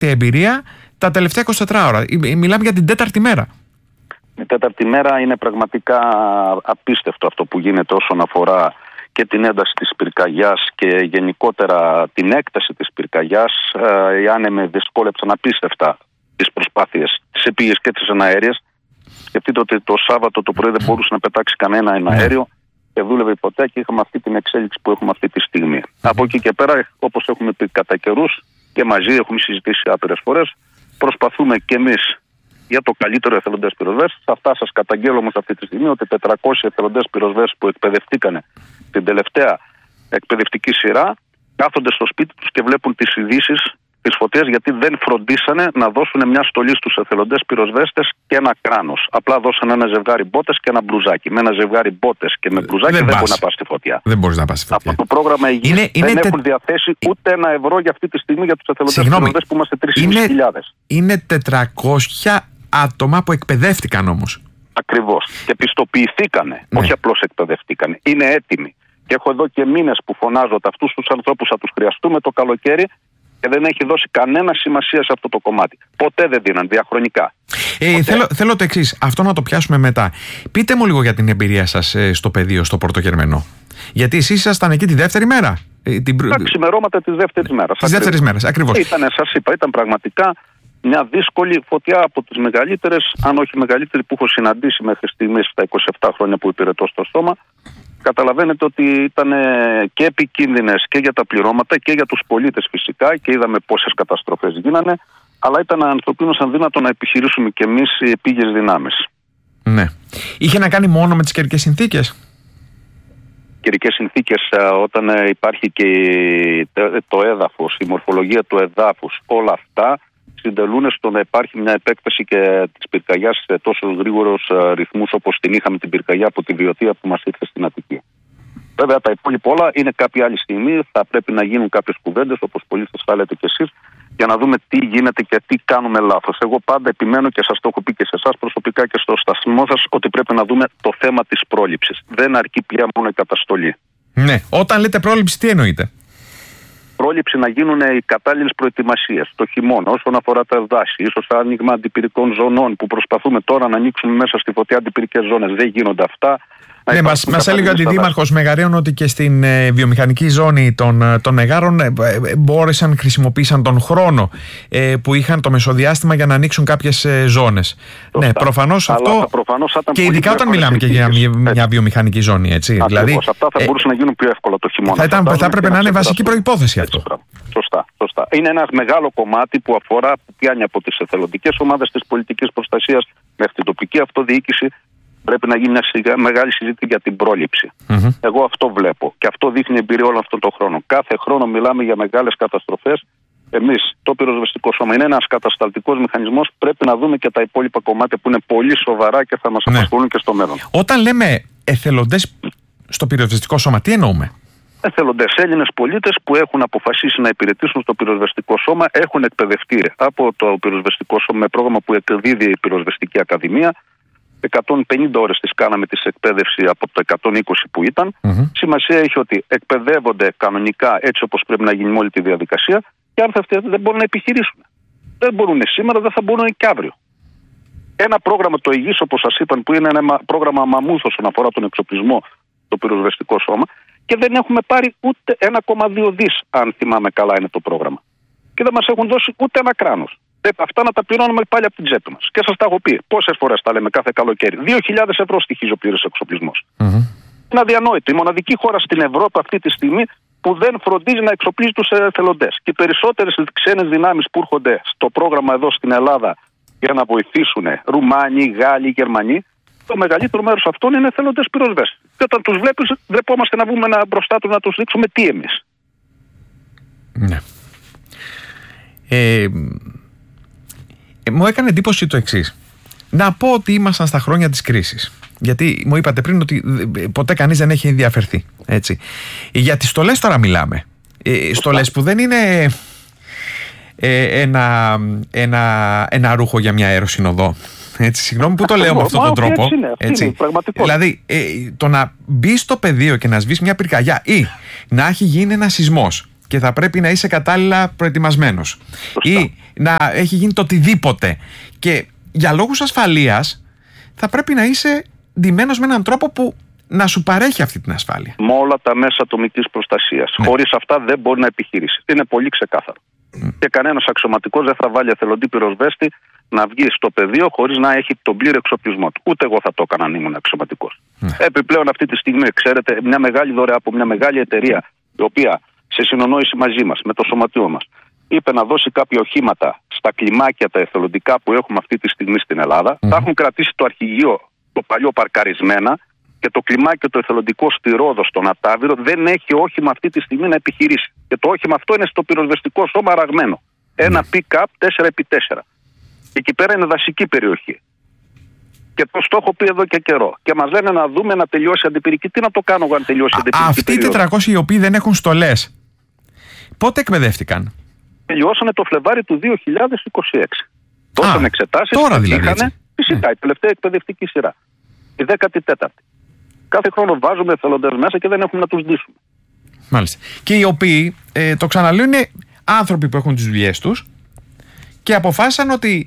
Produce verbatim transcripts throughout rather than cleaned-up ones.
εμπειρία τα τελευταία είκοσι τέσσερις ώρα. Μιλάμε για την τέταρτη μέρα. Η τέταρτη μέρα είναι πραγματικά απίστευτο αυτό που γίνεται όσον αφορά και την ένταση της πυρκαγιάς και γενικότερα την έκταση της πυρκαγιάς. Οι άνεμοι δυσκόλεψαν απίστευτα τις προσπάθειες της επίγειας και της εναέριας. Σκεφτείτε ότι το Σάββατο το πρωί δεν μπορούσε να πετάξει κανένα εναέριο και δούλευε ποτέ και είχαμε αυτή την εξέλιξη που έχουμε αυτή τη στιγμή. Mm-hmm. Από εκεί και πέρα, όπως έχουμε πει κατά καιρούς και μαζί έχουμε συζητήσει άπειρες φορές, προσπαθούμε κι εμείς για το καλύτερο εθελοντές πυροσβέστες. Αυτά σας καταγγέλω όμως αυτή τη στιγμή ότι τετρακόσιοι εθελοντές πυροσβέστες που εκπαιδευτήκανε την τελευταία εκπαιδευτική σειρά κάθονται στο σπίτι τους και βλέπουν τις ειδήσεις της φωτίας γιατί δεν φροντίσανε να δώσουν μια στολή στους εθελοντές πυροσβέστες και ένα κράνος. Απλά δώσανε ένα ζευγάρι μπότες και ένα μπλουζάκι. Με ένα ζευγάρι μπότες και με μπλουζάκι δεν, δεν μπορεί να πας στη φωτιά. Δεν μπορείς να πας στη φωτιά. Από το πρόγραμμα υγείας είναι, δεν είναι έχουν τε... διαθέσει ούτε ένα ευρώ για αυτή τη στιγμή για τους εθελοντές πυροσβέστες που είμαστε τρεις χιλιάδες. Είναι, είναι τετρακόσια άτομα που εκπαιδεύτηκαν όμως. Ακριβώς. Και πιστοποιηθήκανε. Ναι. Όχι απλώς εκπαιδευτήκανε. Είναι έτοιμοι. Και έχω εδώ και μήνες που φωνάζω ότι αυτούς τους ανθρώπους θα τους χρειαστούμε το καλοκαίρι και δεν έχει δώσει κανένα σημασία σε αυτό το κομμάτι. Ποτέ δεν δίναν διαχρονικά. Ε, θέλω, θέλω το εξής. Αυτό να το πιάσουμε μετά. Πείτε μου λίγο για την εμπειρία σας ε, στο πεδίο, στο Πρωτογερμενό. Γιατί εσείς ήσασταν εκεί τη δεύτερη μέρα. Ε, την... Τα ξημερώματα της δεύτερης μέρας. Της δεύτερης μέρας, ακριβώς. Ήτανε, σας είπα, ήταν πραγματικά μια δύσκολη φωτιά από τις μεγαλύτερες, αν όχι μεγαλύτερη, που έχω συναντήσει μέχρι στιγμής στα είκοσι επτά χρόνια που υπηρετώ στο σώμα. Καταλαβαίνετε ότι ήταν και επικίνδυνες και για τα πληρώματα και για τους πολίτες φυσικά και είδαμε πόσες καταστροφές γίνανε, αλλά ήταν ανθρωπίνως αδύνατο να επιχειρήσουμε κι εμείς οι επίγειες δυνάμεις. Ναι. Είχε να κάνει μόνο με τις καιρικές συνθήκες. Καιρικές συνθήκες, όταν υπάρχει και το έδαφος, η μορφολογία του εδάφους, όλα αυτά συντελούν στο να υπάρχει μια επέκταση και της πυρκαγιάς σε τόσο γρήγορους ρυθμούς όπως την είχαμε την πυρκαγιά από τη Βιωτία που μας ήρθε στην Αττική. Βέβαια τα υπόλοιπα όλα είναι κάποια άλλη στιγμή, θα πρέπει να γίνουν κάποιες κουβέντες όπως πολύ σας θα λέτε κι εσείς για να δούμε τι γίνεται και τι κάνουμε λάθος. Εγώ πάντα επιμένω και σας το έχω πει και σε εσάς προσωπικά και στο σταθμό σας ότι πρέπει να δούμε το θέμα της πρόληψης. Δεν αρκεί πια μόνο η καταστολή. Ναι, όταν λέτε πρόληψη τι εννοείτε? Πρόληψη να γίνουν οι κατάλληλες προετοιμασίες το χειμώνα όσον αφορά τα δάση, ίσως άνοιγμα αντιπυρικών ζωνών που προσπαθούμε τώρα να ανοίξουμε μέσα στη φωτιά αντιπυρικές ζώνες. Δεν γίνονται αυτά. Ναι, μας, μας έλεγε ο Αντιδήμαρχος Μεγαρέων ότι και στην ε, βιομηχανική ζώνη των, των Μεγάρων ε, ε, μπόρεσαν, χρησιμοποίησαν τον χρόνο ε, που είχαν το μεσοδιάστημα για να ανοίξουν κάποιες ε, ζώνες. Ναι, προφανώς αυτό. Προφανώς και ειδικά όταν μιλάμε και για μια, μια βιομηχανική ζώνη. Έτσι. Δηλαδή, αυτά θα μπορούσαν ε, να γίνουν πιο εύκολα το χειμώνα. Θα, ήταν, θα έπρεπε να είναι βασική προϋπόθεση αυτό. Σωστά, σωστά. Είναι ένα μεγάλο κομμάτι που αφορά, που πιάνει από τις εθελοντικές ομάδες της πολιτικής προστασίας μέχρι την τοπική αυτοδιοίκηση. Πρέπει να γίνει μια μεγάλη συζήτηση για την πρόληψη. Mm-hmm. Εγώ αυτό βλέπω και αυτό δείχνει εμπειρία όλο αυτόν τον χρόνο. Κάθε χρόνο μιλάμε για μεγάλες καταστροφές. Εμείς, το πυροσβεστικό σώμα είναι ένας κατασταλτικός μηχανισμός. Πρέπει να δούμε και τα υπόλοιπα κομμάτια που είναι πολύ σοβαρά και θα μας ναι. απασχολούν και στο μέλλον. Όταν λέμε εθελοντές στο πυροσβεστικό σώμα, τι εννοούμε? Εθελοντές Έλληνες πολίτες που έχουν αποφασίσει να υπηρετήσουν στο πυροσβεστικό σώμα, έχουν εκπαιδευτεί από το πυροσβεστικό σώμα με πρόγραμμα που εκδίδει η Πυροσβεστική Ακαδημία. εκατόν πενήντα ώρες τις κάναμε της εκπαίδευση από το εκατόν είκοσι που ήταν. Mm-hmm. Σημασία έχει ότι εκπαιδεύονται κανονικά έτσι όπως πρέπει να γίνει με όλη τη διαδικασία και αν αυτοί δεν μπορούν να επιχειρήσουν. Δεν μπορούν σήμερα, δεν θα μπορούν και αύριο. Ένα πρόγραμμα το υγιής, όπως σας είπαν, που είναι ένα πρόγραμμα μαμούθ όσον αφορά τον εξοπλισμό στο πυροσβεστικό σώμα και δεν έχουμε πάρει ούτε ένα κόμμα δύο δις, αν θυμάμαι καλά είναι το πρόγραμμα. Και δεν μας έχουν δώσει ούτε ένα κράνος. Αυτά να τα πληρώνουμε πάλι από την τσέπη μας. Και σας τα έχω πει πόσες φορές τα λέμε κάθε καλοκαίρι. δύο χιλιάδες ευρώ στοιχίζει ο πλήρης εξοπλισμός. Mm-hmm. Είναι αδιανόητο. Η μοναδική χώρα στην Ευρώπη αυτή τη στιγμή που δεν φροντίζει να εξοπλίζει τους εθελοντές. Και οι περισσότερες ξένες δυνάμεις που έρχονται στο πρόγραμμα εδώ στην Ελλάδα για να βοηθήσουν Ρουμάνοι, Γάλλοι, Γερμανοί, το μεγαλύτερο μέρος αυτών είναι εθελοντές πυροσβέστες. Και όταν τους βλέπεις, βλεπόμαστε να βγούμε μπροστά τους να τους δείξουμε τι εμείς. Ναι. Ε... Μου έκανε εντύπωση το εξής. Να πω ότι ήμασταν στα χρόνια της κρίσης. Γιατί μου είπατε πριν ότι ποτέ κανείς δεν έχει ενδιαφερθεί. Έτσι. Για τις στολές τώρα μιλάμε. Ε, στολές που δεν είναι ε, ένα, ένα, ένα ρούχο για μια αεροσυνοδό. Έτσι, συγγνώμη που το λέω με αυτόν τον τρόπο. Έτσι είναι, έτσι. Είναι, δηλαδή, ε, το να μπει στο πεδίο και να σβήσει μια πυρκαγιά ή να έχει γίνει ένα σεισμός και θα πρέπει να είσαι κατάλληλα προετοιμασμένος ή να έχει γίνει το οτιδήποτε και για λόγους ασφαλείας θα πρέπει να είσαι ντυμένος με έναν τρόπο που να σου παρέχει αυτή την ασφάλεια. Με όλα τα μέσα ατομικής προστασίας. Ναι. Χωρίς αυτά δεν μπορεί να επιχειρήσει. Είναι πολύ ξεκάθαρο. Mm. Και κανένας αξιωματικός δεν θα βάλει εθελοντή πυροσβέστη να βγει στο πεδίο χωρίς να έχει τον πλήρη εξοπλισμό του. Ούτε εγώ θα το έκανα αν ήμουν αξιωματικός. Mm. Επιπλέον, αυτή τη στιγμή, ξέρετε, μια μεγάλη δωρεά από μια μεγάλη εταιρεία, η οποία σε συνεννόηση μαζί μας, με το σωματείο μας, είπε να δώσει κάποια οχήματα στα κλιμάκια τα εθελοντικά που έχουμε αυτή τη στιγμή στην Ελλάδα. Mm. Θα έχουν κρατήσει το αρχηγείο το παλιό παρκαρισμένα. Και το κλιμάκι το εθελοντικό στη Ρόδο, στον Ατάβυρο, δεν έχει όχημα αυτή τη στιγμή να επιχειρήσει. Και το όχημα αυτό είναι στο πυροσβεστικό σώμα ραγμένο. Ένα pick-up τέσσερα επί τέσσερα. Και εκεί πέρα είναι δασική περιοχή. Και το στόχο πει εδώ και καιρό. Και μας λένε να δούμε να τελειώσει η αντιπυρική. Τι να το κάνω εγώ αν τελειώσει η αντιπυρική? Αυτοί οι τετρακόσιοι οι οποίοι δεν έχουν στολές, πότε εκπαιδεύτηκαν? Τελειώσανε το Φλεβάρι του δύο χιλιάδες είκοσι έξι. Δώσανε εξετάσεις. Τώρα δηλαδή. Είχανε, φυσικά, ναι. Η τελευταία εκπαιδευτική σειρά. Η δέκατη τέταρτη. Κάθε χρόνο βάζουμε εθελοντές μέσα και δεν έχουμε να τους δείσουμε. Μάλιστα. Και οι οποίοι, ε, το ξαναλέω, είναι άνθρωποι που έχουν τις δουλειές τους και αποφάσισαν ότι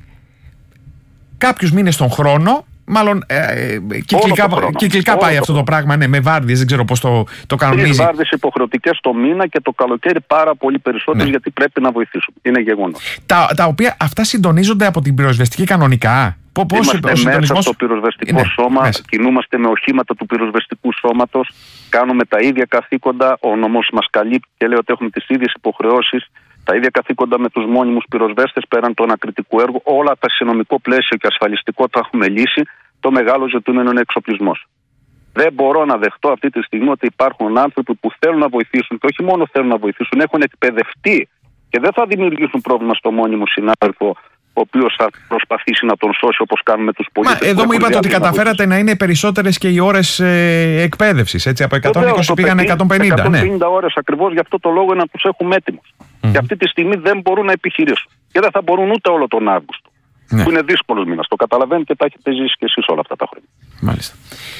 κάποιους μήνες τον χρόνο, μάλλον ε, κυκλικά, κυκλικά πάει αυτό το πράγμα, ναι, με βάρδιες, δεν ξέρω πώς το, το κανονίζει. Τρεις βάρδιες υποχρεωτικές το μήνα και το καλοκαίρι πάρα πολύ περισσότερες, ναι. Γιατί πρέπει να βοηθήσουμε. Είναι γεγονός. Τα, τα οποία αυτά συντονίζονται από την πυροσβεστική κανονικά. Πώς είμαστε μέσα συντονισμός... στο πυροσβεστικό ναι, σώμα, μέσα. Κινούμαστε με οχήματα του πυροσβεστικού σώματος, κάνουμε τα ίδια καθήκοντα, ο νόμος μας καλύπτει και λέει ότι έχουμε τις ίδιες υποχρεώσεις, τα ίδια καθήκοντα με τους μόνιμους πυροσβέστες πέραν του ανακριτικού έργου, όλα τα σε νομικό πλαίσιο και ασφαλιστικό τα έχουμε λύσει, το μεγάλο ζητούμενο είναι εξοπλισμός. Δεν μπορώ να δεχτώ αυτή τη στιγμή ότι υπάρχουν άνθρωποι που θέλουν να βοηθήσουν και όχι μόνο θέλουν να βοηθήσουν, έχουν εκπαιδευτεί και δεν θα δημιουργήσουν πρόβλημα στο μόνιμο συνάδελφο, ο οποίος θα προσπαθήσει να τον σώσει όπως κάνουμε τους πολίτες. Μα εδώ μου είπατε ότι καταφέρατε να είναι περισσότερες και οι ώρες ε, εκπαίδευσης. Έτσι, από εκατόν είκοσι πήγαν εκατόν πενήντα. εκατόν πενήντα ναι. ώρες ακριβώς, γι' αυτό το λόγο είναι να τους έχουμε έτοιμους. Mm-hmm. Και αυτή τη στιγμή δεν μπορούν να επιχειρήσουν. Και δεν θα μπορούν ούτε όλο τον Αύγουστο. Ναι. Που είναι δύσκολος μήνας. Το καταλαβαίνετε και τα έχετε ζήσει και εσείς όλα αυτά τα χρόνια. Μάλιστα.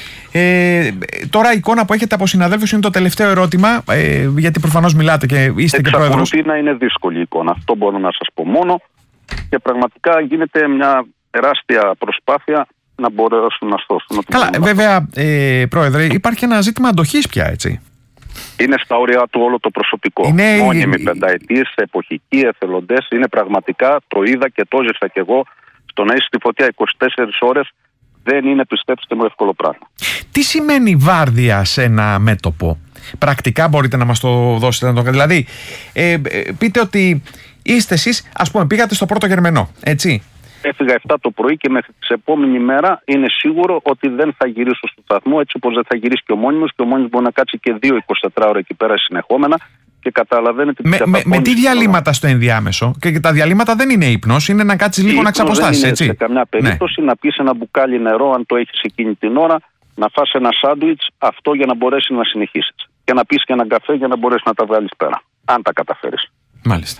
Ε, τώρα η εικόνα που έχετε από συναδέλφους είναι το τελευταίο ερώτημα, ε, γιατί προφανώς μιλάτε και είστε και πρόεδρος. Εξακολουθεί να είναι δύσκολη η εικόνα. Αυτό μπορώ να σας πω μόνο. Και πραγματικά γίνεται μια τεράστια προσπάθεια να μπορέσουν να σώσουν. Καλά, βέβαια, ε, πρόεδρε, υπάρχει ένα ζήτημα αντοχής πια, έτσι. Είναι στα όρια του όλο το προσωπικό. Είναι... Μόνιμοι πενταετίες, εποχικοί, εθελοντές. Είναι πραγματικά, το είδα και το ζήσα κι εγώ, στο να είσαι στη φωτιά είκοσι τέσσερις ώρες δεν είναι, πιστέψτε μου, εύκολο πράγμα. Τι σημαίνει βάρδια σε ένα μέτωπο? Πρακτικά μπορείτε να μας το δώσετε? Να το... Δηλαδή, ε, ε, πείτε ότι είστε εσείς, ας πούμε, πήγατε στο πρώτο Γερμενό, έτσι. Έφυγα επτά το πρωί και μέχρι την επόμενη μέρα είναι σίγουρο ότι δεν θα γυρίσω στο σταθμό, έτσι όπως δεν θα γυρίσει και ο μόνιμος, και ο μόνιμος μπορεί να κάτσει και δύο εικοσιτέσσερις ώρες εκεί πέρα συνεχόμενα και καταλαβαίνετε τι με, με, με τι διαλύματα στο ενδιάμεσο? Και, και τα διαλύματα δεν είναι ύπνος, είναι να κάτσεις λίγο να ξαποστάσεις, έτσι. Σε καμιά περίπτωση ναι. Να πεις ένα μπουκάλι νερό, αν το έχεις εκείνη την ώρα, να φας ένα σάντουιτς, αυτό για να μπορέσει να συνεχίσεις. Και να πεις και έναν καφέ για να μπορέσει να τα βγάλεις πέρα. Αν τα καταφέρεις. Μάλιστα.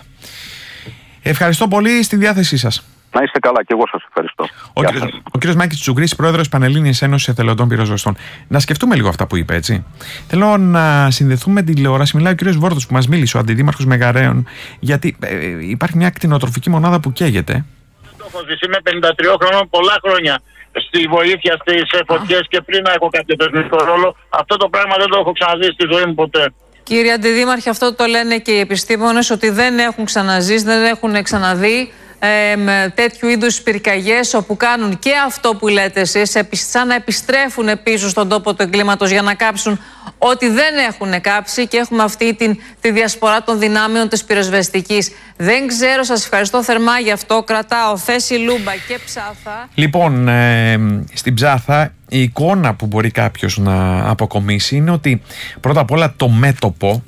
Ευχαριστώ πολύ, στη διάθεσή σας. Να είστε καλά και εγώ σας ευχαριστώ. Ο, κύριος, ο κύριος Μάκης Τσουγκρής, πρόεδρος Πανελλήνιας Ένωσης Εθελοντών Πυροσβεστών. Να σκεφτούμε λίγο αυτά που είπε, έτσι. Θέλω να συνδεθούμε με την τηλεόραση. Μιλάει ο κύριος Βόρτος που μας μίλησε, ο αντιδήμαρχος Μεγαρέων, γιατί ε, υπάρχει μια κτηνοτροφική μονάδα που καίγεται. Είμαι πενήντα τριών χρονών, πολλά χρόνια στη βοήθεια στις φωτιές και πριν να έχω κάποιο θεσμικό ρόλο. Αυτό το πράγμα δεν το έχω ξαναδεί στη ζωή μου ποτέ. Κύριε Αντιδήμαρχε, αυτό το λένε και οι επιστήμονες, ότι δεν έχουν ξαναζήσει, δεν έχουν ξαναδεί ε, με τέτοιου είδους πυρκαγιές όπου κάνουν και αυτό που λέτε εσείς, σαν να επιστρέφουν πίσω στον τόπο του εγκλήματος για να κάψουν ό,τι δεν έχουν κάψει, και έχουμε αυτή την, τη διασπορά των δυνάμεων της πυροσβεστικής. Δεν ξέρω, σας ευχαριστώ θερμά γι' αυτό. Κρατάω θέση Λούμπα και Ψάθα. Λοιπόν, ε, στην Ψάθα η εικόνα που μπορεί κάποιος να αποκομίσει είναι ότι πρώτα απ' όλα το μέτωπο,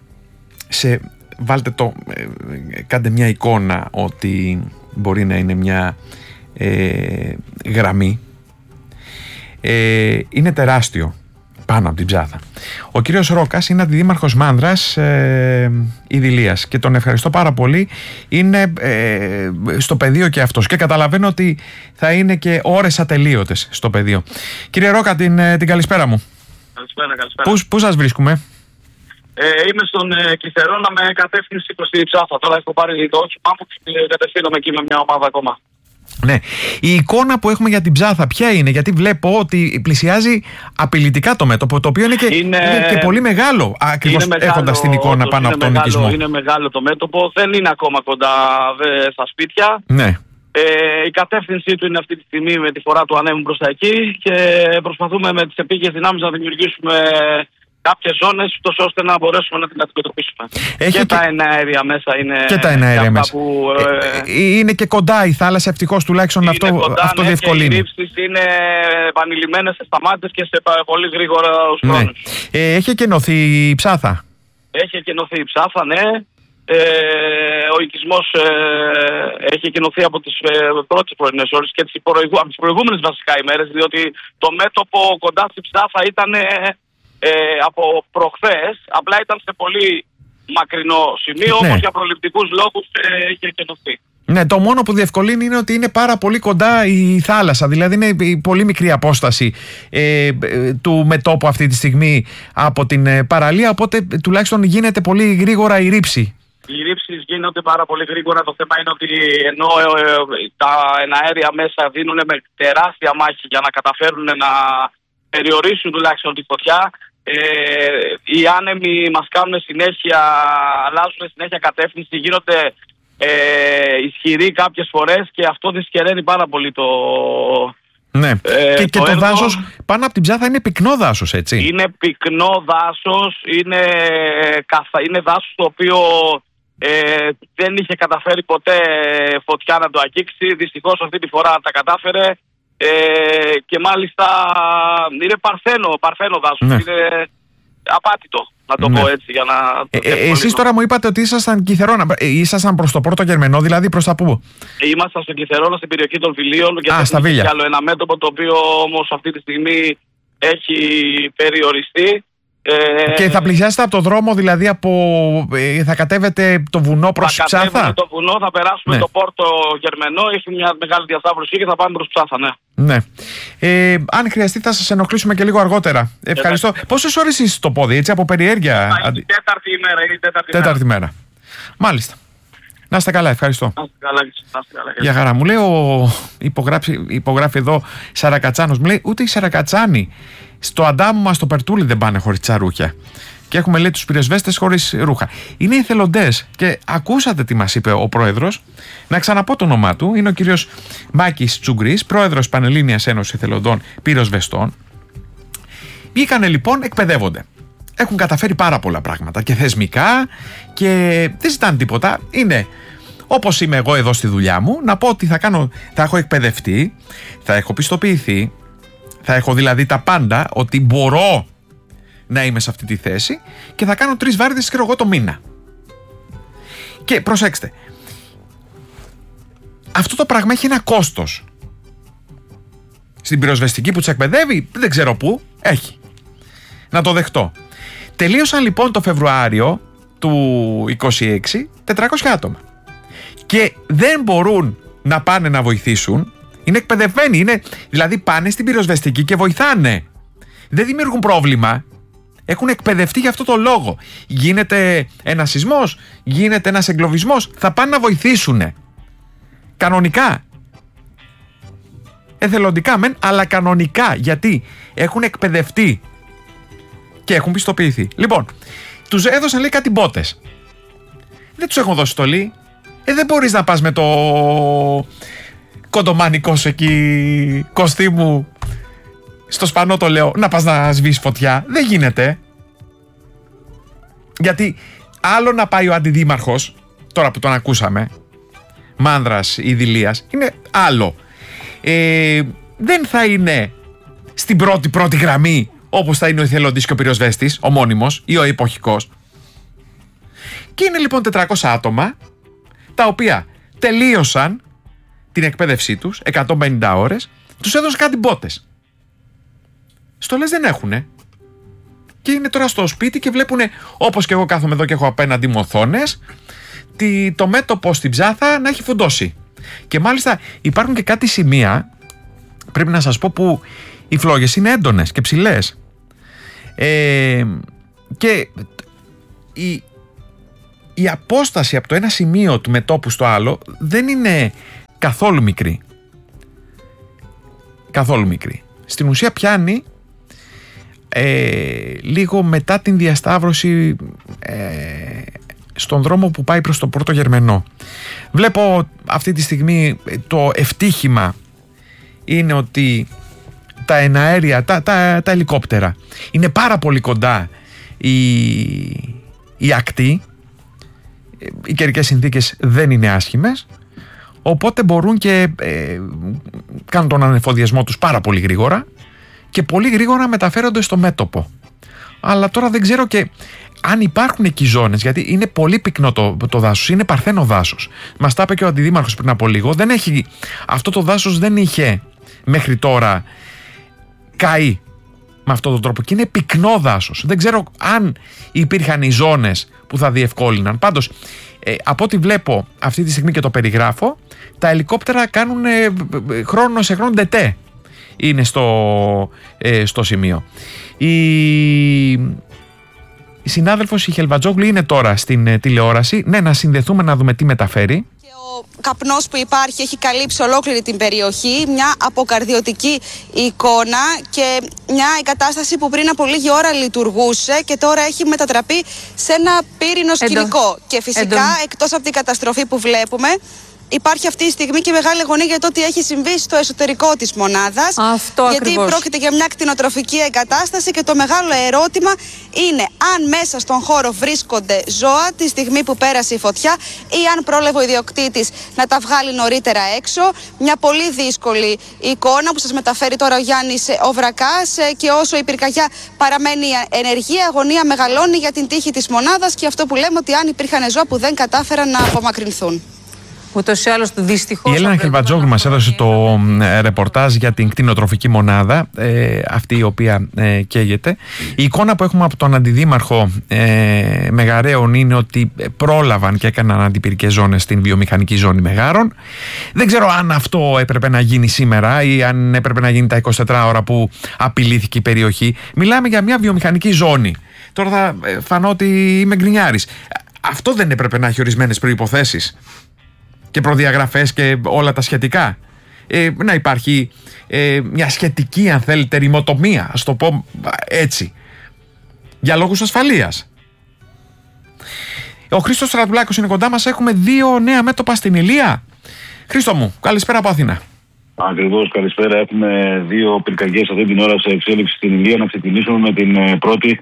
σε, βάλτε το, ε, κάντε μια εικόνα ότι μπορεί να είναι μια ε, γραμμή, ε, είναι τεράστιο πάνω από την Ψάθα. Ο κύριος Ρόκας είναι αντιδήμαρχος Μάνδρας ε, Ιδηλίας και τον ευχαριστώ πάρα πολύ. Είναι ε, στο πεδίο και αυτός και καταλαβαίνω ότι θα είναι και ώρες ατελείωτες στο πεδίο. Κύριε Ρόκα, την, την καλησπέρα μου. Καλησπέρα, καλησπέρα. Πού, πού σας βρίσκουμε? Ε, είμαι στον ε, Κιθερώνα με κατεύθυνση προς τη Ψάθα. Τώρα έχω πάρει το όχημά μου και κατευθύνομαι εκεί με μια ομάδα ακόμα. Ναι. Η εικόνα που έχουμε για την Ψάθα ποια είναι? Γιατί βλέπω ότι πλησιάζει απειλητικά το μέτωπο, το οποίο είναι και, είναι... Είναι και πολύ μεγάλο, ακριβώς έχοντας την εικόνα πάνω από τον οικισμό. Είναι μεγάλο το μέτωπο, δεν είναι ακόμα κοντά δε, στα σπίτια. Ναι. Ε, η κατεύθυνσή του είναι αυτή τη στιγμή με τη φορά του ανέμου προς τα εκεί και προσπαθούμε με τις επίκαιες δυνάμεις να δημιουργήσουμε κάποιες ζώνες ώστε να μπορέσουμε να την αντιμετωπίσουμε. Έχει και, και τα εναέρια μέσα είναι. Και τα εναέρια μέσα. Που, ε, είναι και κοντά η θάλασσα, ευτυχώς τουλάχιστον αυτό, κοντά, αυτό ναι, διευκολύνει. Και οι ρήψεις είναι επανειλημμένες σε σταμάτες και σε πολύ γρήγορα ναι. χρόνους. Ε, έχει εκενωθεί η Ψάθα. Έχει εκενωθεί η Ψάθα, ναι. Ε, ο οικισμός ε, έχει εκενωθεί από τις ε, πρώτες πρωινές ώρες και τις προηγου, από τις προηγούμενες βασικά ημέρες, διότι το μέτωπο κοντά στη Ψάθα ήταν ε, ε, από προχθές, απλά ήταν σε πολύ μακρινό σημείο, ναι. Όμως για προληπτικούς λόγους ε, έχει εκενωθεί. Ναι, το μόνο που διευκολύνει είναι ότι είναι πάρα πολύ κοντά η θάλασσα, δηλαδή είναι η πολύ μικρή απόσταση ε, του μετώπου αυτή τη στιγμή από την ε, παραλία, οπότε τουλάχιστον γίνεται πολύ γρήγορα η ρήψη. Οι ρήψεις γίνονται πάρα πολύ γρήγορα. Το θέμα είναι ότι ενώ ε, ε, τα εναέρια μέσα δίνουν με τεράστια μάχη για να καταφέρουν να περιορίσουν τουλάχιστον τη φωτιά, ε, οι άνεμοι μας κάνουν συνέχεια, αλλάζουν συνέχεια κατεύθυνση, γίνονται ε, ισχυροί κάποιες φορές και αυτό δυσκεραίνει πάρα πολύ το... Ναι, ε, και, και το, το δάσος πάνω από την Ψάθα είναι πυκνό δάσος, έτσι. Είναι πυκνό δάσος, είναι, είναι δάσος το οποίο ε, δεν είχε καταφέρει ποτέ φωτιά να το αγγίξει. Δυστυχώς αυτή τη φορά τα κατάφερε ε, και μάλιστα είναι παρθένο, παρθένο δάσος, ναι. Είναι απάτητο, να το ναι. πω έτσι για να... Ε, ε, εσείς τώρα μου είπατε ότι ήσασταν Κιθερώνα, ε, ήσασταν προς το Πόρτο Γερμενό, δηλαδή προς τα πού? Ήμασταν στον Κιθερώνα, στην περιοχή των Βιλίων και Α, στα Βίλια. Κι άλλο ένα μέτωπο το οποίο όμως αυτή τη στιγμή έχει περιοριστεί. Ε, και θα πλησιάσετε από το δρόμο, δηλαδή από, ε, θα κατέβετε το βουνό προς θα Ψάθα? Θα κατέβουμε το βουνό, θα περάσουμε ναι. το Πόρτο Γερμενό, έχει μια μεγάλη διασταύρωση και θα πάμε προς Ψάθα, ναι. Ναι. Ε, αν χρειαστεί θα σας ενοχλήσουμε και λίγο αργότερα. Ευχαριστώ. Ε, Πόσες ώρες είσαι στο πόδι, έτσι, από περιέργεια? Είναι η τέταρτη ημέρα, είναι η τέταρτη, τέταρτη μέρα. μέρα. Μάλιστα. Να είστε καλά, ευχαριστώ. Να είστε καλά, να είστε καλά. Για χαρά. Μου λέει ο υπογράφει, υπογράφει εδώ Σαρακατσάνος, μου λέει ούτε οι Σαρακατσάνοι στο Αντάμου μας το Περτούλι δεν πάνε χωρίς τσαρούχια. Και έχουμε, λέει, τους πυροσβέστες χωρίς ρούχα. Είναι εθελοντές και ακούσατε τι μας είπε ο πρόεδρος. Να ξαναπώ το όνομά του. Είναι ο κύριος Μάκης Τσουγκρής, πρόεδρος Πανελλήνιας Ένωσης Εθελοντών Πυροσβεστών. Βγήκανε λοιπόν, εκπαιδεύονται. Έχουν καταφέρει πάρα πολλά πράγματα και θεσμικά και δεν ζητάνε τίποτα. Είναι όπως είμαι εγώ εδώ στη δουλειά μου, να πω ότι θα, κάνω, θα έχω εκπαιδευτεί, θα έχω πιστοποιηθεί, θα έχω δηλαδή τα πάντα, ότι μπορώ να είμαι σε αυτή τη θέση και θα κάνω τρεις βάρδες και εγώ το μήνα. Και προσέξτε, αυτό το πράγμα έχει ένα κόστος. Στην πυροσβεστική που τους εκπαιδεύει, δεν ξέρω πού, έχει. Να το δεχτώ. Τελείωσαν λοιπόν το Φεβρουάριο του είκοσι έξι τετρακόσια άτομα. Και δεν μπορούν να πάνε να βοηθήσουν. Είναι εκπαιδευμένοι, είναι, δηλαδή πάνε στην πυροσβεστική και βοηθάνε. Δεν δημιουργούν πρόβλημα. Έχουν εκπαιδευτεί για αυτό το λόγο. Γίνεται ένας σεισμός, γίνεται ένας εγκλωβισμός, θα πάνε να βοηθήσουν. Κανονικά. Εθελοντικά μεν, αλλά κανονικά. Γιατί έχουν εκπαιδευτεί και έχουν πιστοποιηθεί. Λοιπόν, τους έδωσαν, λέει, κάτι μπότες. Δεν τους έχουν δώσει στολή. Ε, δεν μπορείς να πας με το κοντομάνικό σου εκεί, κοστίμου, στο σπανό το λέω, να πας να σβήσεις φωτιά. Δεν γίνεται. Γιατί άλλο να πάει ο αντιδήμαρχος, τώρα που τον ακούσαμε, Μάνδρας ή Δηλίας, είναι άλλο. Ε, δεν θα είναι στην πρώτη πρώτη γραμμή όπως θα είναι ο εθελοντής και ο πυροσβέστης, ο μόνιμος ή ο εποχικός. Και είναι λοιπόν τετρακόσια άτομα τα οποία τελείωσαν την εκπαίδευσή τους, εκατόν πενήντα ώρες, τους έδωσαν κάτι μπότες. Στολές δεν έχουνε. Και είναι τώρα στο σπίτι και βλέπουνε, όπως και εγώ κάθομαι εδώ και έχω απέναντι μου οθόνες, το μέτωπο στην Ψάθα να έχει φουντώσει. Και μάλιστα υπάρχουν και κάτι σημεία, πρέπει να σας πω, που οι φλόγες είναι έντονες και ψηλές. Ε, και η, η απόσταση από το ένα σημείο του μετώπου στο άλλο δεν είναι καθόλου μικρή. Καθόλου μικρή. Στην ουσία πιάνει ε, λίγο μετά την διασταύρωση ε, στον δρόμο που πάει προς το Πόρτο Γερμενό. Βλέπω αυτή τη στιγμή το ευτύχημα είναι ότι τα εναέρια, τα, τα, τα ελικόπτερα είναι πάρα πολύ κοντά η, η ακτή, οι καιρικές συνθήκες δεν είναι άσχημες, οπότε μπορούν και ε, κάνουν τον ανεφοδιασμό τους πάρα πολύ γρήγορα και πολύ γρήγορα μεταφέρονται στο μέτωπο. Αλλά τώρα δεν ξέρω και αν υπάρχουν εκεί ζώνες, γιατί είναι πολύ πυκνό το, το δάσος, είναι παρθένο δάσος. Μας τα είπε και ο αντιδήμαρχος πριν από λίγο, δεν έχει, αυτό το δάσος δεν είχε μέχρι τώρα καεί με αυτόν τον τρόπο και είναι πυκνό δάσος. Δεν ξέρω αν υπήρχαν οι ζώνες που θα διευκόλυναν. Πάντως, ε, από ό,τι βλέπω αυτή τη στιγμή και το περιγράφω, τα ελικόπτερα κάνουν ε, χρόνο σε χρόνο ντετέ. Είναι στο, ε, στο σημείο. Η, η συνάδελφος η Χελβατζόγλου είναι τώρα στην ε, τηλεόραση. Ναι, να συνδεθούμε να δούμε τι μεταφέρει. Ο καπνός που υπάρχει έχει καλύψει ολόκληρη την περιοχή, μια αποκαρδιωτική εικόνα και μια εγκατάσταση που πριν από λίγη ώρα λειτουργούσε και τώρα έχει μετατραπεί σε ένα πύρινο σκηνικό. Και φυσικά Εντο. εκτός από την καταστροφή που βλέπουμε, υπάρχει αυτή τη στιγμή και μεγάλη αγωνία για το τι έχει συμβεί στο εσωτερικό της μονάδας. Αυτό γιατί ακριβώς. πρόκειται για μια κτηνοτροφική εγκατάσταση και το μεγάλο ερώτημα είναι αν μέσα στον χώρο βρίσκονται ζώα τη στιγμή που πέρασε η φωτιά ή αν πρόλαβε ο ιδιοκτήτης να τα βγάλει νωρίτερα έξω. Μια πολύ δύσκολη εικόνα που σας μεταφέρει τώρα ο Γιάννης ο Βρακάς, και όσο η πυρκαγιά παραμένει ενεργή, η αγωνία μεγαλώνει για την τύχη της μονάδας και αυτό που λέμε ότι αν υπήρχαν ζώα που δεν κατάφεραν να απομακρυνθούν. Ούτως ή άλλως, δυστυχώς. Η Έλενα Χελβατζόγλου μας έδωσε το ε, ρεπορτάζ για την κτηνοτροφική μονάδα, ε, αυτή η οποία ε, καίγεται. Η εικόνα που έχουμε από τον αντιδήμαρχο ε, Μεγαρέων είναι ότι πρόλαβαν και έκαναν αντιπυρικές ζώνες στην βιομηχανική ζώνη Μεγάρων. Δεν ξέρω αν αυτό έπρεπε να γίνει σήμερα ή αν έπρεπε να γίνει τα είκοσι τέσσερις ώρα που απειλήθηκε η περιοχή. Μιλάμε για μια βιομηχανική ζώνη. Τώρα θα φανώ ότι είμαι γκρινιάρης. Αυτό δεν έπρεπε να έχει ορισμένες προϋποθέσεις και προδιαγραφές και όλα τα σχετικά? Ε, να υπάρχει ε, μια σχετική, αν θέλετε, ρημοτομία, ας το πω έτσι, για λόγους ασφαλείας. Ο Χρήστος Στρατουλάκος είναι κοντά μας. Έχουμε δύο νέα μέτωπα στην Ηλία. Χρήστο μου, καλησπέρα από Αθήνα. Ακριβώς, καλησπέρα. Έχουμε δύο πυρκαγιές αυτή την ώρα σε εξέλιξη στην Ηλία. Να ξεκινήσουμε με την πρώτη,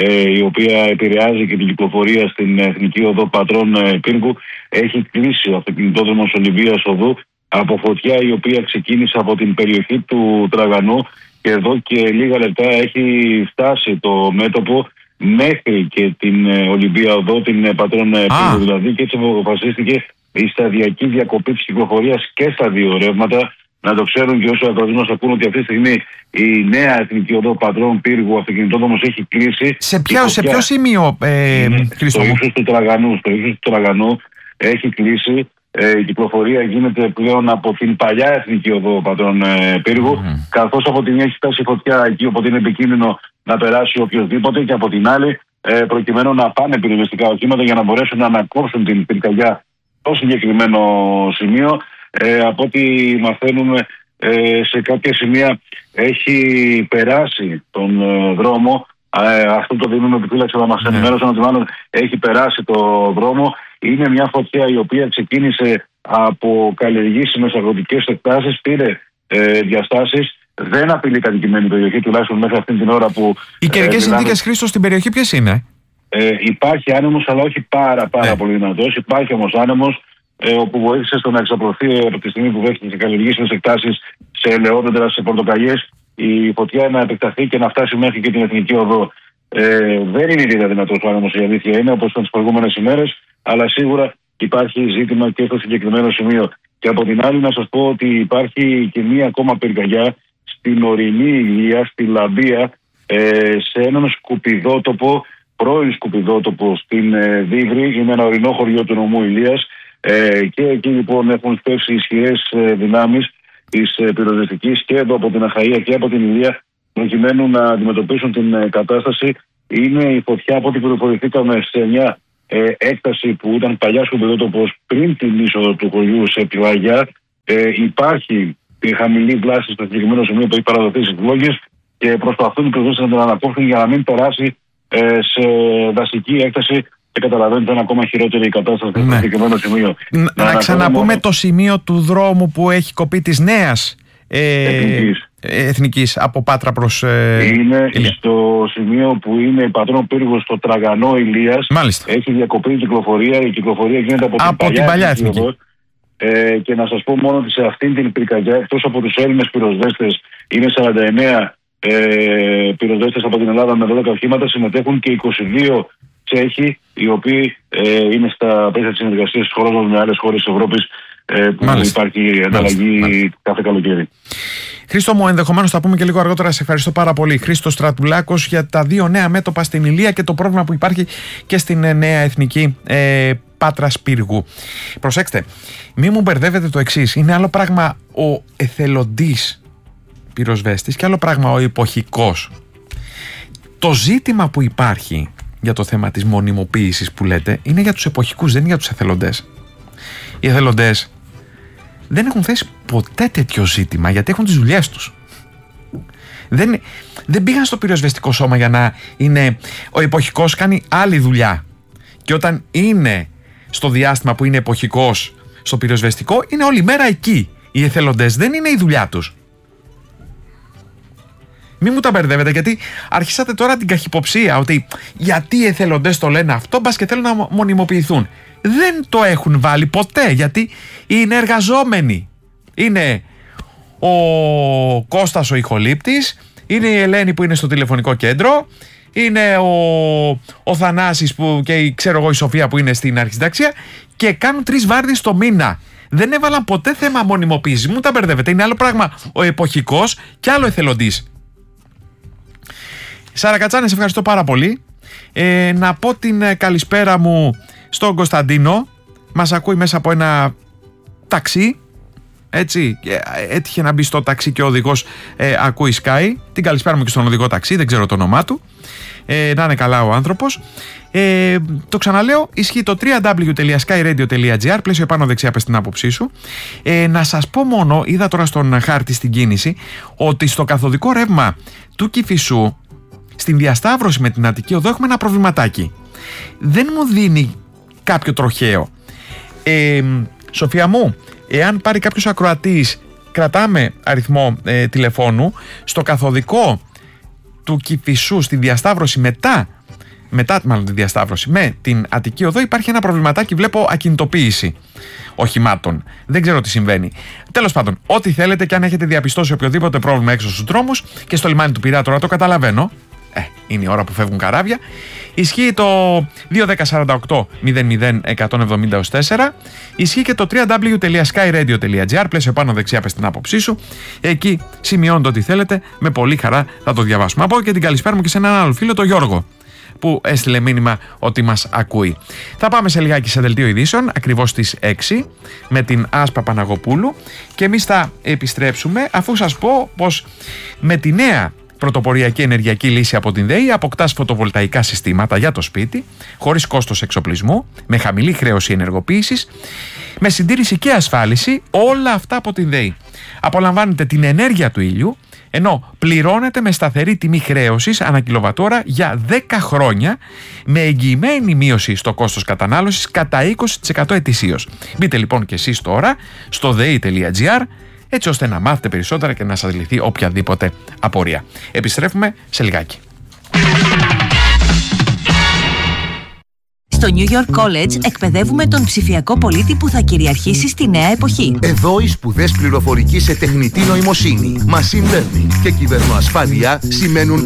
η οποία επηρεάζει και την κυκλοφορία στην Εθνική Οδό Πατρών Πύργου. Έχει κλείσει ο αυτοκινητόδρομος Ολυμπίας Οδού από φωτιά η οποία ξεκίνησε από την περιοχή του Τραγανού και εδώ και λίγα λεπτά έχει φτάσει το μέτωπο μέχρι και την Ολυμπία Οδό, την Πατρών Πύργου δηλαδή, και έτσι αποφασίστηκε η σταδιακή διακοπή της κυκλοφορίας και στα δύο ρεύματα. Να το ξέρουν και όσοι ακροατές μας ακούν ότι αυτή τη στιγμή η νέα Εθνική Οδό Πατρών Πύργου αυτοκινητόδρομος έχει κλείσει. Σε ποιο, σε ποιο σημείο, ε, Χρήστο? Στο ύψος του Τραγανού. Στο ύψος του Τραγανού έχει κλείσει. Ε, η κυκλοφορία γίνεται πλέον από την παλιά Εθνική Οδό Πατρών ε, Πύργου, mm. καθώς από τη μία έχει φτάσει φωτιά εκεί, οπότε είναι επικίνδυνο να περάσει οποιοδήποτε, και από την άλλη ε, προκειμένου να πάνε πυροσβεστικά οχήματα για να μπορέσουν να ανακόψουν την πυρκαγιά στο συγκεκριμένο σημείο. Ε, από ό,τι μαθαίνουμε, ε, σε κάποια σημεία έχει περάσει τον ε, δρόμο. Ε, αυτό το δίνουμε επιφύλαξη να μας ενημέρωσαν ότι μάλλον έχει περάσει το δρόμο. Είναι μια φωτιά η οποία ξεκίνησε από καλλιεργήσιμες αγροτικές εκτάσεις, πήρε ε, διαστάσεις, δεν απειλεί κατοικημένη περιοχή, τουλάχιστον μέχρι αυτή την ώρα που. Οι καιρικές ε, συνθήκες, Χρήστο, στην περιοχή ποιες είναι? Ε, υπάρχει άνεμος, αλλά όχι πάρα, πάρα ε. πολύ δυνατός. Υπάρχει όμως άνεμος, ε, όπου βοήθησε στο να εξαπλωθεί από τη στιγμή που βρέθηκε σε καλλιεργήσιμες εκτάσεις, σε ελαιόδεντρα, σε πορτοκαλιές, η φωτιά να επεκταθεί και να φτάσει μέχρι και την Εθνική Οδό. Ε, δεν είναι ιδιαίτερα δυνατός ο άνεμος, η αλήθεια είναι, όπως ήταν τις προηγούμενες ημέρες, αλλά σίγουρα υπάρχει ζήτημα και στο συγκεκριμένο σημείο. Και από την άλλη, να σας πω ότι υπάρχει και μία ακόμα πυρκαγιά στην ορεινή Ηλία, στη Λαμπία, ε, σε έναν σκουπιδότοπο, πρώην σκουπιδότοπο στην ε, Δίβρη. Είναι ένα ορεινό χωριό του νομού Ηλίας. Ε, και εκεί λοιπόν έχουν στέψει ισχυρές ε, δυνάμεις της ε, πυροσβεστικής και εδώ από την Αχαΐα και από την Ηλία, προκειμένου να αντιμετωπίσουν την ε, κατάσταση Είναι η φωτιά, από ό,τι πληροφορηθήκαμε, σε μια ε, έκταση που ήταν παλιά σκουπιδότοπος πριν την είσοδο του χωριού σε Πιλάγια. Ε, υπάρχει η χαμηλή βλάση στο συγκεκριμένο σημείο που έχει παραδοθεί στις βλόγες και προσπαθούν οι πυροσβέστες να την ανακόψουν για να μην περάσει ε, σε δασική έκταση. Και καταλαβαίνετε, είναι ακόμα χειρότερη η κατάσταση στο ναι. συγκεκριμένο σημείο. Να, να ξαναπούμε μόνο το σημείο του δρόμου που έχει κοπεί της νέας ε, εθνικής. εθνικής από Πάτρα προς ε, είναι Ηλία. Στο σημείο που είναι πατρών πύργος στο Τραγανό Ηλίας. Μάλιστα. Έχει διακοπεί η κυκλοφορία. Η κυκλοφορία γίνεται από, από την, την παλιά εθνική. εθνική. Ε, και να σας πω μόνο ότι σε αυτήν την πυρκαγιά, εκτός από τους Έλληνες πυροσβέστες, είναι σαράντα εννέα ε, πυροσβέστες από την Ελλάδα με δώδεκα οχήματα, συμμετέχουν και είκοσι δύο Τσέχοι, οι οποίοι ε, είναι στα πλαίσια της συνεργασίας της χώρας μας με άλλες χώρες της Ευρώπης, ε, που Μάλιστα. υπάρχει ανταλλαγή Μάλιστα. κάθε καλοκαίρι. Χρήστο μου, ενδεχομένως θα πούμε και λίγο αργότερα. Σε ευχαριστώ πάρα πολύ, Χρήστος Στρατουλάκος, για τα δύο νέα μέτωπα στην Ηλία και το πρόβλημα που υπάρχει και στην νέα εθνική ε, Πάτρας Πύργου. Προσέξτε, μη μου μπερδεύετε το εξής. Είναι άλλο πράγμα ο εθελοντής πυροσβέστης και άλλο πράγμα ο εποχικός. Το ζήτημα που υπάρχει για το θέμα της μονιμοποίησης που λέτε είναι για τους εποχικούς, δεν είναι για τους εθελοντές. Οι εθελοντές δεν έχουν θέσει ποτέ τέτοιο ζήτημα γιατί έχουν τις δουλειές τους. Δεν, δεν πήγαν στο πυροσβεστικό σώμα για να είναι. Ο εποχικός κάνει άλλη δουλειά. Και όταν είναι στο διάστημα που είναι εποχικός στο πυροσβεστικό, είναι όλη μέρα εκεί. Οι εθελοντές δεν είναι η δουλειά τους. Μην μου τα μπερδεύετε, γιατί αρχίσατε τώρα την καχυποψία ότι γιατί οι εθελοντές το λένε αυτό, μπας και θέλουν να μονιμοποιηθούν. Δεν το έχουν βάλει ποτέ, γιατί είναι εργαζόμενοι. Είναι ο Κώστας ο ηχολήπτης, είναι η Ελένη που είναι στο τηλεφωνικό κέντρο, είναι ο, ο Θανάσης που, και η, ξέρω εγώ, η Σοφία που είναι στην αρχισυνταξία και κάνουν τρεις βάρδιες το μήνα. Δεν έβαλαν ποτέ θέμα μονιμοποίησης. Μου τα μπερδεύετε. Είναι άλλο πράγμα ο εποχικός και άλλο εθελοντής. Σάρα Κατσάνη, σε ευχαριστώ πάρα πολύ. Ε, να πω την καλησπέρα μου στον Κωνσταντίνο. Μας ακούει μέσα από ένα ταξί. Έτσι, έτυχε να μπει στο ταξί και ο οδηγός ε, ακούει Sky. Την καλησπέρα μου και στον οδηγό ταξί, δεν ξέρω το όνομά του. Ε, να είναι καλά ο άνθρωπος. Ε, το ξαναλέω, ισχύει το double-u double-u double-u τελεία sky radio τελεία gr, πλαίσιο επάνω δεξιά, πες την άποψή σου. Ε, να σας πω μόνο, είδα τώρα στον χάρτη στην κίνηση, ότι στο καθοδικό ρεύμα του Κηφισού, στην διασταύρωση με την Αττική Οδό, έχουμε ένα προβληματάκι. Δεν μου δίνει κάποιο τροχαίο. Ε, Σοφία μου, εάν πάρει κάποιος ακροατής, κρατάμε αριθμό ε, τηλεφώνου, στο καθοδικό του Κηφισού, στη διασταύρωση μετά, μετά μάλλον τη διασταύρωση με την Αττική Οδό, υπάρχει ένα προβληματάκι, βλέπω ακινητοποίηση οχημάτων. Δεν ξέρω τι συμβαίνει. Τέλος πάντων, ό,τι θέλετε, και αν έχετε διαπιστώσει οποιοδήποτε πρόβλημα έξω στους δρόμους και στο λιμάνι του Πειραιά, τώρα το καταλαβαίνω. Ε, είναι η ώρα που φεύγουν καράβια. Ισχύει το δύο ένα μηδέν σαράντα οκτώ μηδέν μηδέν εκατόν εβδομήντα τέσσερα. Ισχύει και το double-u double-u double-u τελεία sky radio τελεία gr, πλαίσιο πάνω δεξιά, πες την άποψή σου. Εκεί σημειώνετε ό,τι θέλετε, με πολύ χαρά θα το διαβάσουμε. Από και την καλησπέρα μου και σε έναν άλλο φίλο, τον Γιώργο, που έστειλε μήνυμα ότι μας ακούει. Θα πάμε σε λιγάκι σε δελτίο ειδήσεων, ακριβώς στις έξι, με την Άσπα Παναγοπούλου, και εμείς θα επιστρέψουμε αφού σας πω πως με τη νέα πρωτοποριακή ενεργειακή λύση από την ΔΕΗ αποκτάς φωτοβολταϊκά συστήματα για το σπίτι, χωρίς κόστος εξοπλισμού, με χαμηλή χρέωση ενεργοποίησης, με συντήρηση και ασφάλιση, όλα αυτά από την ΔΕΗ. Απολαμβάνετε την ενέργεια του ήλιου, ενώ πληρώνετε με σταθερή τιμή χρέωσης ανά κιλοβατόρα για δέκα χρόνια, με εγγυημένη μείωση στο κόστος κατανάλωσης κατά είκοσι τοις εκατό ετησίως. Μπείτε λοιπόν και εσείς τώρα στο δei τελεία gr, έτσι ώστε να μάθετε περισσότερα και να σας λυθεί οποιαδήποτε απορία. Επιστρέφουμε σε λιγάκι. Στο New York College εκπαιδεύουμε τον ψηφιακό πολίτη που θα κυριαρχήσει στη νέα εποχή. Εδώ οι σπουδές πληροφορική σε τεχνητή νοημοσύνη, machine learning και κυβερνοασφάλεια σημαίνουν